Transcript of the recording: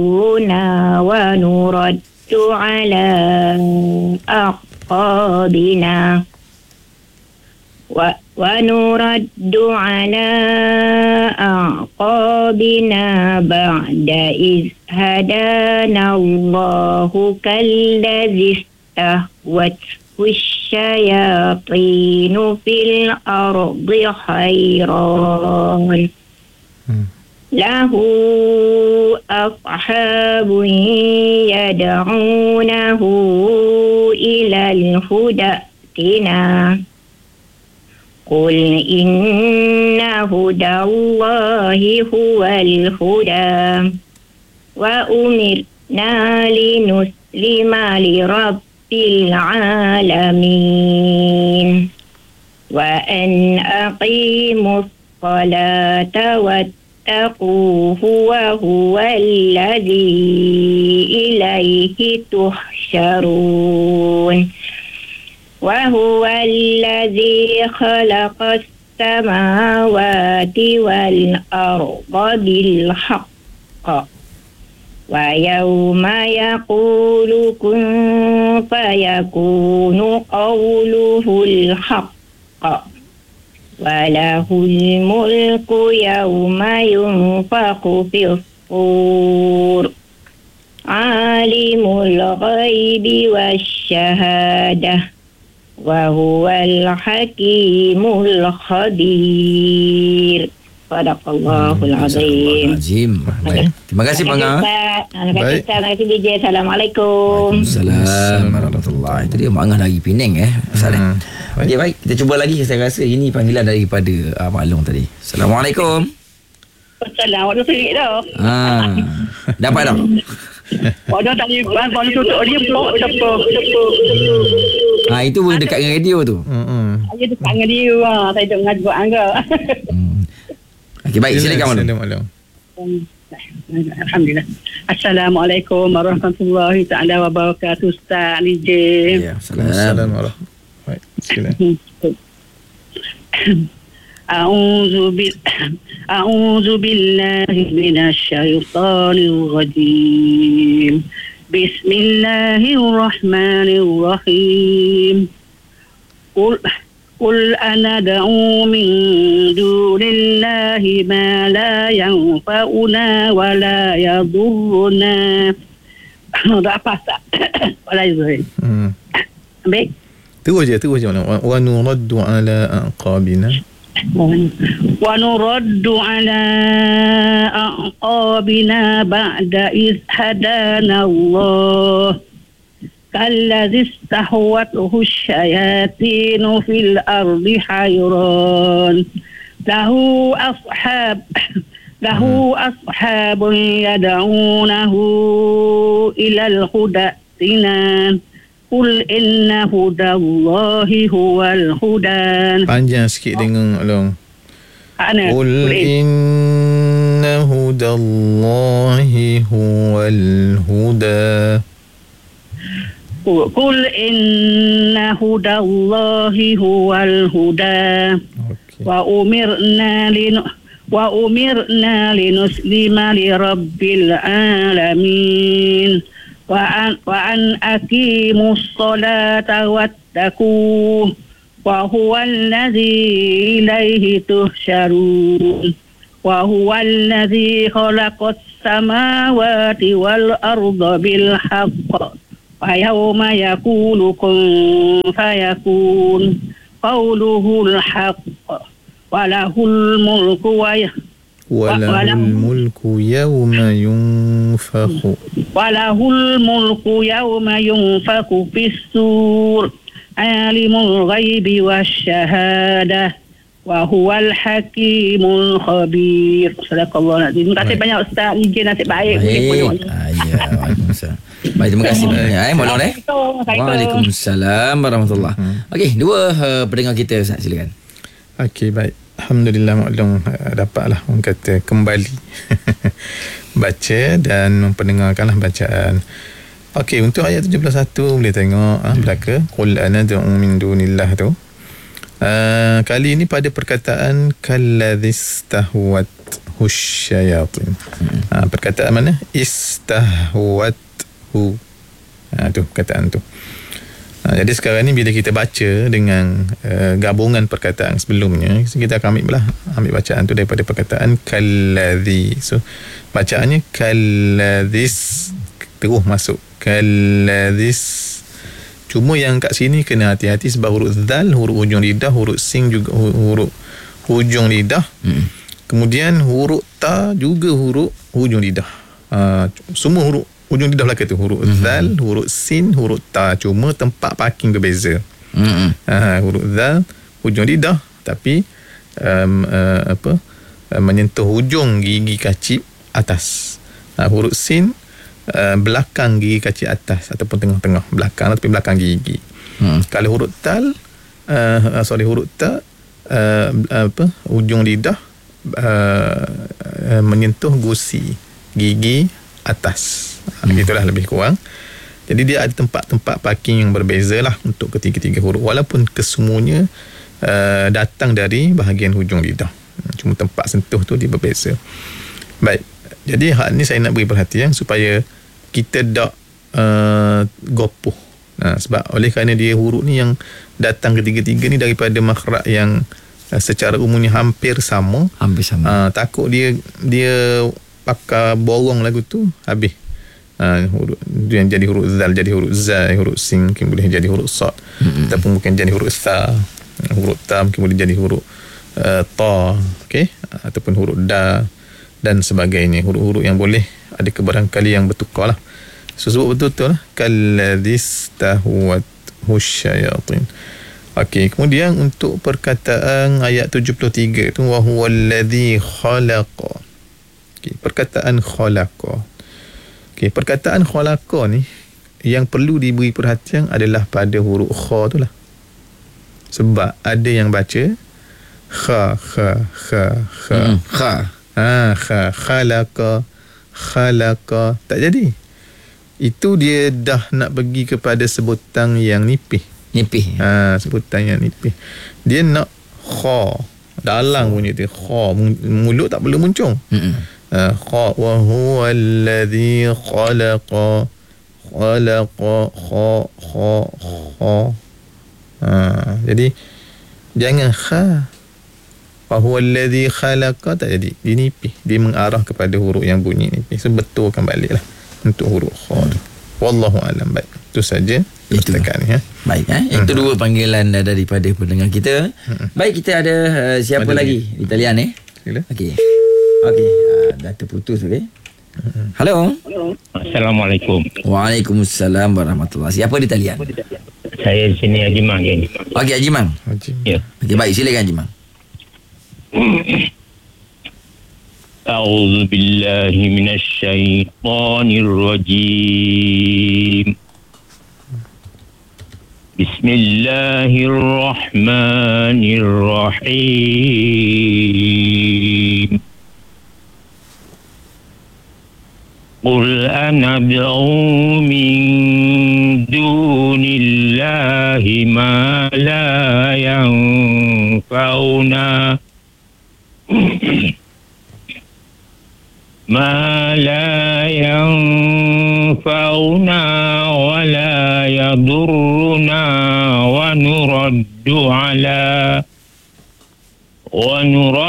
ونرد على أعقابنا ونرد على أعقابنا بعد إذ هدانا الله كالذي استهوته الشياطين في الأرض حيران له أصحاب يدعونه إلى الهدى ائتنا قل إن هدى الله هو الهدى وأمرنا لنسلم لرب العالمين وأن أقيموا الصلاة واتقوه وهو الذي إليه تحشرون وهو الذي خلق السماوات والأرض بالحق ويوم يقول كن فيكون قوله الحق وله الملك يوم ينفخ في الصور عالم الغيب والشهادة وهو الحكيم الخبير. Sadaqallahul azim. Baik. Terima kasih Bang. Baik. Terima kasih DJ. Assalamualaikum. Waalaikumsalam warahmatullahi. Itu dia Mak Angah dari Penang Okey, baik. Kita cuba lagi. Saya rasa ini panggilan daripada Mak Long tadi. Assalamualaikum. Assalamualaikum dah. Dapat dah. Dah tadi bang tutup dia blok cepat. Itu pun dekat dengan radio tu. Dia dekat dengan dia. Saya dengar juga angga. Okey, baik, silakan Malam. Alhamdulillah. Assalamualaikum warahmatullahi taala wabarakatuh. Ustaz DJ. Ya, Assalamualaikum. Baik, silakan. أعوذ بالله من الشيطان الرجيم بسم الله الرحمن الرحيم قل أنا دعو من دون الله ما لا ينفعنا ولا يضرنا ولا يضرنا baik terus je wa nuraddu ala aqabina ونرد على أعقابنا بعد إذ هدانا الله كالذي استهوته الشياطين في الأرض حيران له أصحاب يدعونه إلى الهدى ائتنا Qul inna hudallahi huwal huda. Panjang sikit dengar Long. Qul inna hudallahi huwal huda. Qul inna hudallahi huwal huda. Wa umirna linuslima lirabbil alamin. وأن أقيموا الصلاة واتقوه وهو الذي إليه تحشرون وهو الذي خلق السماوات والأرض بالحق ويوم يقول كن فيكون قوله الحق وله الملك وله الملك يوم ينفخ في الصور عالم الغيب والشهادة وهو الحكيم الخبير. Sadaqallahul azim. Terima kasih banyak Ustaz. Izin nasib baik. Waalaikumsalam. Baik, terima kasih banyak Molon Waalaikumsalam warahmatullahi. Okey, dua pendengar kita Ustaz, silakan. Okey, baik. Alhamdulillah Mak Long dapatlah orang kata kembali baca dan mempendengarkanlah bacaan. Okey, untuk ayat 71 boleh tengok belaka qul ana da'u min dunillah tu. Kali ini pada perkataan kalladzistahwat. husyayatin. Perkataan mana? Istahwathu. Tu perkataan tu. Jadi sekarang ni bila kita baca dengan gabungan perkataan sebelumnya, kita akan ambil bacaan tu daripada perkataan kalladhi. So bacaannya kalladhis, terus masuk kalladhis. Cuma yang kat sini kena hati-hati sebab huruf zal, huruf hujung lidah, huruf sin juga huruf hujung lidah. Kemudian huruf ta juga huruf hujung lidah. Semua huruf hujung lidah belakang tu, huruf zal, huruf sin, huruf ta, cuma tempat parking berbeza. Huruf zal hujung lidah tapi menyentuh hujung gigi kacip atas. Huruf sin belakang gigi kacip atas ataupun tengah-tengah belakang tapi belakang gigi. Kalau huruf tal huruf ta hujung lidah menyentuh gusi gigi atas. Itulah lebih kurang. Jadi dia ada tempat-tempat parking yang berbeza lah untuk ketiga-tiga huruf, walaupun kesemuanya datang dari bahagian hujung lidah, cuma tempat sentuh tu dia berbeza. Baik, jadi hal ni saya nak beri perhatian supaya kita tak gopoh. Sebab oleh kerana dia huruf ni yang datang ketiga-tiga ni daripada makhraj yang secara umumnya hampir sama. Takut dia pakai borong lagu tu habis. Huruf yang jadi huruf zal jadi huruf za, huruf sin mungkin boleh jadi huruf sad, ataupun mungkin jadi huruf sa, huruf ta mungkin boleh jadi huruf ta, okey, ataupun huruf da dan sebagainya, huruf-huruf yang boleh ada kebarangkali yang bertukar lah. So sebut betul-betul lah kalladhis tahwat husyayatin. Okey, kemudian untuk perkataan ayat 73 tu wa huwallazi khalaqa. Okey, perkataan khalaqa. Okey, perkataan khalaqa ni yang perlu diberi perhatian adalah pada huruf kha tu lah. Sebab ada yang baca kha khalaqa tak jadi. Itu dia dah nak pergi kepada sebutan yang nipih. Sebutan yang nipih. Dia nak kha dalam bunyi dia, kha, mulut tak perlu muncung. Kha wa huwa alladhi khalaqa kha. Jadi jangan kha wa huwa alladhi khalaqa tak jadi, dia nipih, dia mengarah kepada huruf yang bunyi nipih. So betulkan baliklah untuk huruf kha. Wallahu alam. Baik, itu saja setakat ni. Baik, itu dua panggilan daripada pendengar kita. Baik, kita ada siapa ada lagi di talian Sila. Okey, dah terputus. Halo. Assalamualaikum. Waalaikumsalam warahmatullahi. Siapa di talian? Saya di sini Haji Mang. Okey, Haji Mang. Ya. Okey, baik, silakan Haji Mang. A'udzu billahi minasy syaithanir rajim. Bismillahirrahmanirrahim. Qul anad'u min dunillahi ma la yanfa'una ما لا ينفعنا ولا يضرنا ونرد